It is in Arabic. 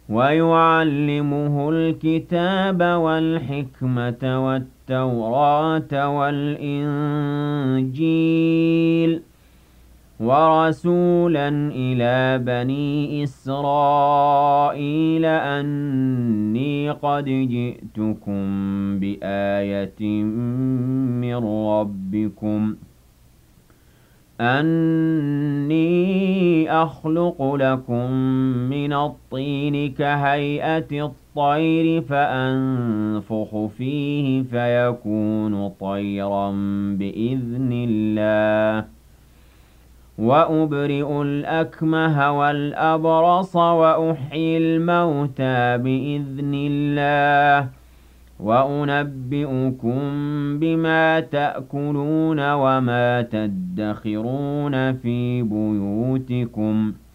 ويعلمه الكتاب والحكمة والتوراة والإنجيل ورسولا إلى بني إسرائيل أني قد جئتكم بآية من ربكم أني أخلق لكم من الطين كهيئة الطير فأنفخ فيه فيكون طيرا بإذن الله وأبرئ الأكمه والأبرص وأحيي الموتى بإذن الله وأنبئكم بما تأكلون وما تدخرون في بيوتكم